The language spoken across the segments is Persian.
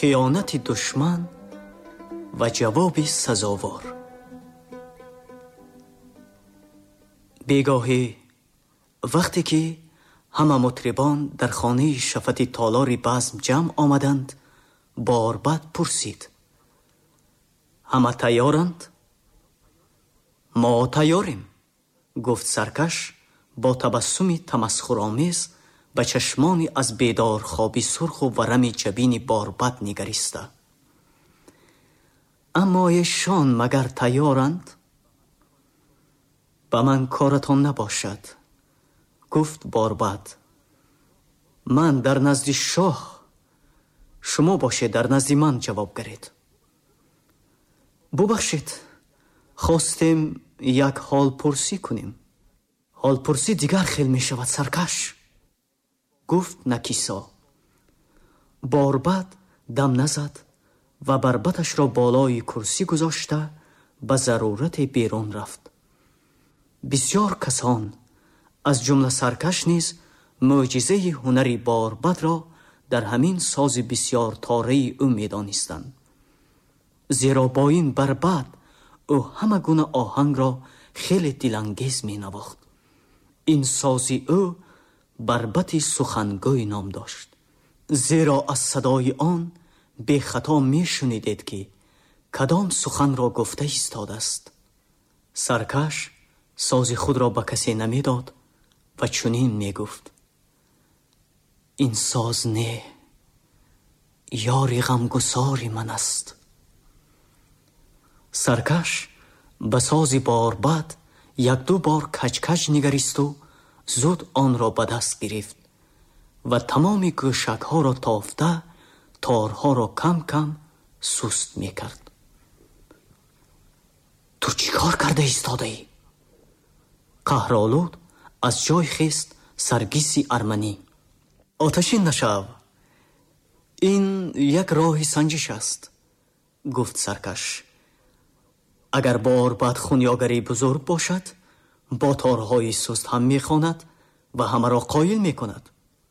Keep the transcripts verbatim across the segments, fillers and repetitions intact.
خیانت دشمن و جواب سزاوار. بیگاهی وقتی که همه مطربان در خانه شفت تالار بزم جمع آمدند، باربد پرسید: همه تیارند؟ ما تیاریم، گفت سرکش با تبسمی تمسخرآمیز به چشمانی از بیدار خوابی سرخ و ورم جبین باربد نگریسته. اما ایشان مگر تیارند؟ به من کارتان نباشد، گفت باربد. من در نزد شاه، شما باشید در نزد من جواب گرید. ببخشید، خواستیم یک حال پرسی کنیم. حال پرسی دیگر خیل می شود سرکش، گفت نکیسا. باربد دم نزد و بربطش را بالای کرسی گذاشته به ضرورت بیرون رفت. بسیار کسان از جمله سرکش نیز معجزه هنری باربد را در همین ساز بسیار تاره او می دانستند. زیرا با این بربد او همه گونه آهنگ را خیلی دلانگیز می نواخت. این سازی او بربط سخنگوی نام داشت، زیرا از صدای آن به خطا می شنیدید که کدام سخن را گفته ایستاده است. سرکش سازی خود را به کسی نمی داد و چنین می گفت: این ساز نه، یاری غمگساری من است. سرکش به سازی باربد یک دو بار کج کج نگریست و زود آن را به دست گرفت و تمام گوشک ها را تافته تارها را کم کم سست می کرد. تو چی کار کرده ایستاده ای؟ قهرآلود از جای خیست سرگیسی ارمنی. آتشین نشو، این یک راه سنجش است، گفت سرکش. اگر باربد خونیاگری بزرگ باشد، با تارهای سست هم می خواند و همه را قایل می کند.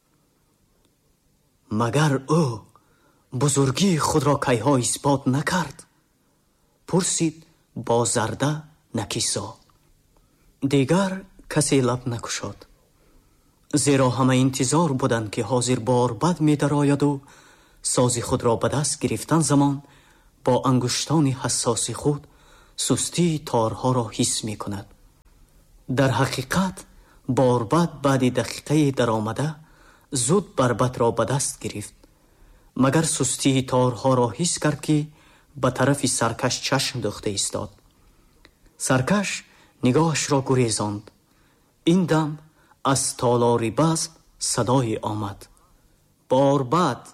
مگر او بزرگی خود را کیها اثبات نکرد؟ پرسید با زرده نکیسا. دیگر کسی لب نکشاد، زیرا همه انتظار بودند که حاضر باربد می درآید و سازی خود را به دست گرفتن زمان با انگشتان حساس خود سستی تارها را حس می کند. در حقیقت باربد بعد دقیقه در آمده زود بربط را به دست گرفت، مگر سستی تارها را حس کرد که به طرف سرکش چشم دوخته ایستاد. سرکش نگاهش را گریزاند. این دم از تالار بزم صدای آمد: باربد.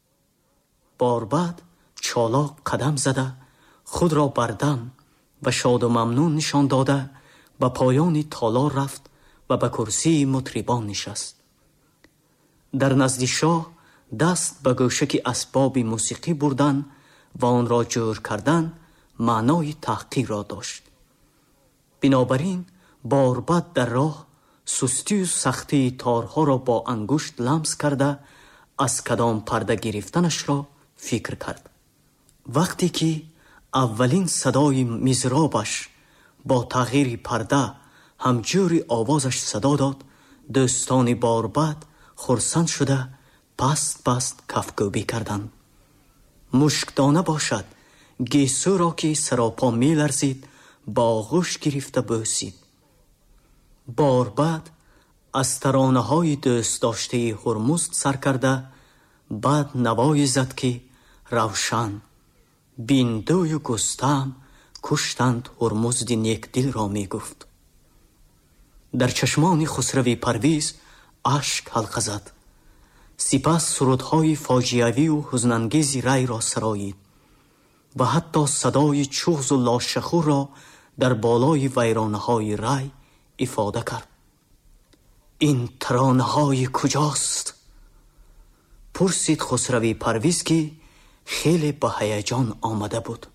باربد چالاک قدم زده خود را بردم و شاد و ممنون نشان داده به پایان تالار رفت و به کرسی مطربان نشست. در نزد شاه دست به گوشک اسباب موسیقی بردن و آن را جور کردن معنای تحقیر را داشت. بنابراین باربد در راه سستی و سختی تارها را با انگشت لمس کرده از کدام پرده گرفتنش را فکر کرد. وقتی که اولین صدای مزرابش با تغییر پرده همجوری آوازش صدا داد، دوستان باربد خرسند شده پست پست کفگوبی کردند. مشکدانه باشد گیسو را که سراپا می لرزید با آغوش گرفته بوسید. باربد از ترانه های دوست داشته هرمزد سر کرده بعد نوای زد که روشن بیندوی و گستم کشتند هرمزد نیک دل را می گفت. در چشمان خسروی پرویز اشک حلقه زد. سپس سرودهای فاجعه‌ای و حزن‌انگیز ری را سرایید و حتی صدای چغز و لاشخور را در بالای ویرانه‌های ری افاده کرد. این ترانه‌های کجاست؟ پرسید خسروی پرویز که خیلی به هیجان آمده بود.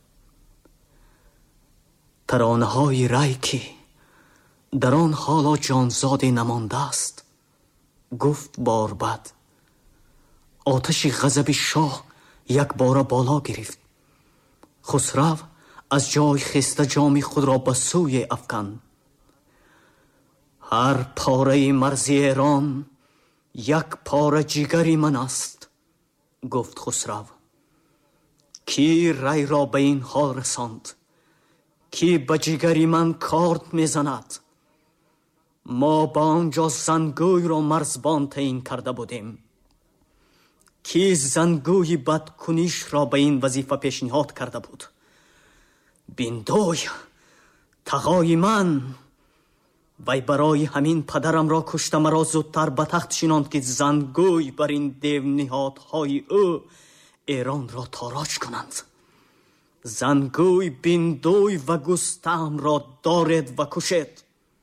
ترانه‌های ری که در آن حالا جانزاده نمانده است، گفت باربد. آتش غضب شاه یک بار بالا گرفت. خسرو از جای خسته جام خود را به سوی افکند. هر پاره مرزی ایران یک پاره جگری من است، گفت خسرو. کی رای را به این حال رساند؟ کی به جگری من کارد میزند؟ ما با آنجا زنگوی را مرزبان تعیین کرده بودیم. کی زنگوی بدکنیش را به این وظیفه پیشنهاد کرده بود؟ بیندوی، تقای من. وی برای همین پدرم را کشته مرا زودتر به تخت شیناند که زنگوی بر این دیو نهادهای او ایران را تاراج کنند. زنگوی بیندوی و گستهم را دارد و کشید.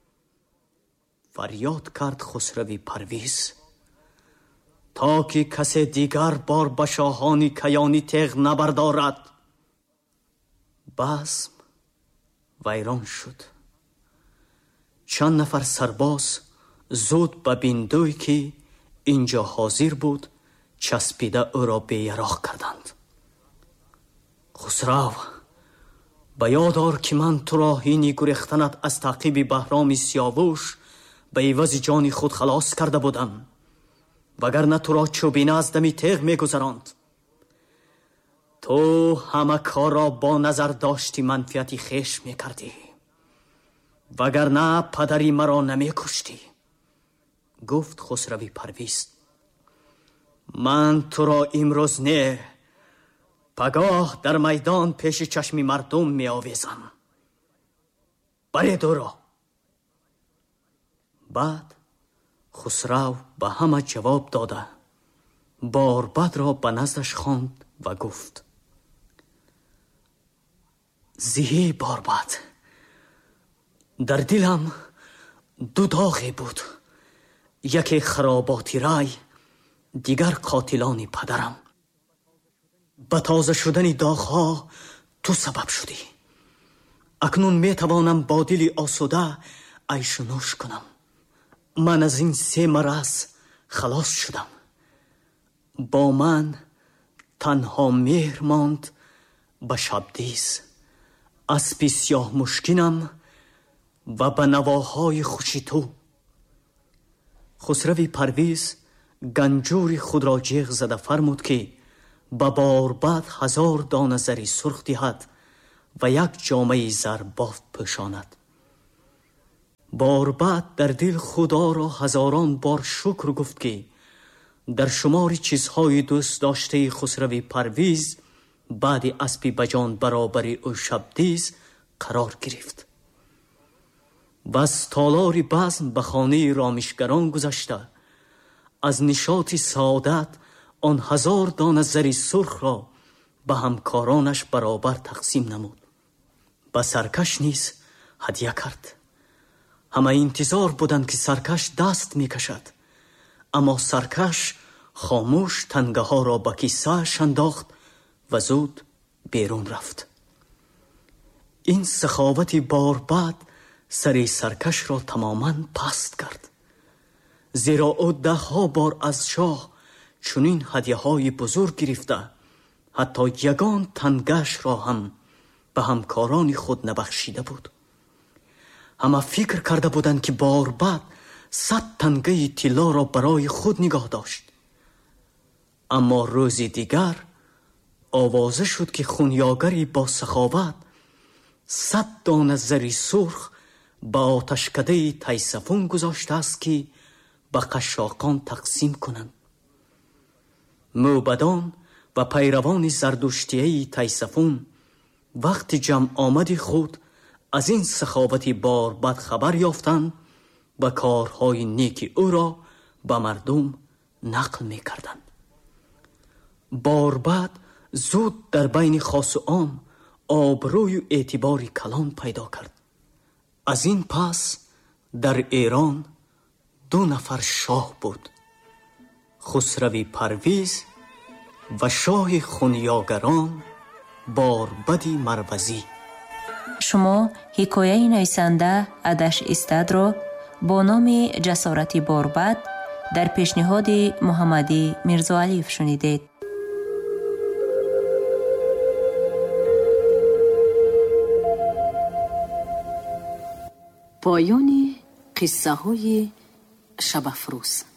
فریاد کرد خسروی پرویز تا که کسی دیگر بار به شاهانی کیانی تیغ نبردارد. بزم ویران شد. چند نفر سرباز زود به بیندوی که اینجا حاضر بود چسبیده او را بیراق کردند. خسرو، به یاد آر که من تو را هینی گریختنت از تعقیب بهرام سیاوش به عوض جان خود خلاص کرده بودم، وگرنه تو را چوبینه از دمی تیغ می گذراند. تو همه کار را با نظر داشتی منفیتی خیش می کردی، وگرنه پدری مرا نمی کشتی، گفت خسروی پرویز. من تو را امروز نه، پگاه در میدان پیش چشم مردم می آویزم. برید او را. بعد خسرو به همه جواب داده باربد را به نزدش خواند و گفت: زیهی باربد، در دلم دو داغی بود، یکی خراباتی رای، دیگر قاتلان پدرم. به تازه شدن داغها تو سبب شدی. اکنون می توانم با دلی آسوده عیش و نوش کنم. من از این سه مرض خلاص شدم. با من تنها مهر ماند به شبدیز، اسبی سیاه مشکینم و به نواهای خوشی تو. خسروی پرویز گنجور خود را جیغ زده فرمود که به باربد هزار دانه زری سرخ دهد و یک جامه زر بافت پوشاند. باربد در دل خدا را هزاران بار شکر گفت که در شمار چیزهای دوست داشته خسروی پرویز بعد اسبی بجان برابری او شبدیز قرار گرفت. و از تالار بزم به خانه رامشگران گذشته از نشاط سعادت آن هزار دانه زری سرخ را به همکارانش برابر تقسیم نمود. به سرکش نیز هدیه کرد. همه انتظار بودند که سرکش دست می کشد، اما سرکش خاموش تنگه ها را به کیسه‌اش انداخت و زود بیرون رفت. این سخاوت باربد سر سرکش را تماما پست کرد، زیرا او ده ها بار از شاه چنین هدیه های بزرگ گرفته حتی یگان تنگش را هم به همکاران خود نبخشیده بود. همه فکر کرده بودند که باربد صد تنگه طلا را برای خود نگاه داشت. اما روز دیگر آوازه شد که خونیاگری با سخاوت صد دانه زری سرخ به آتشکده تیسفون گذاشته است که به قشاقان تقسیم کنند. موبدان و پیروان زردشتیه تیسفون وقت جمع آمد خود از این سخاوت باربد خبر یافتند و کارهای نیک او را به مردم نقل می کردند. باربد زود در بین خاص و عام آبروی و اعتبار کلان پیدا کرد. از این پس در ایران دو نفر شاه بود: خسروی پرویز و شاه خونیاگران باربدی مروزی. شما حکایه نویسنده ادش استاد را با نام جسارت باربد در پیشنهاد محمدی میرزاعلیف شنیدید. پایان قصه های شب افروز.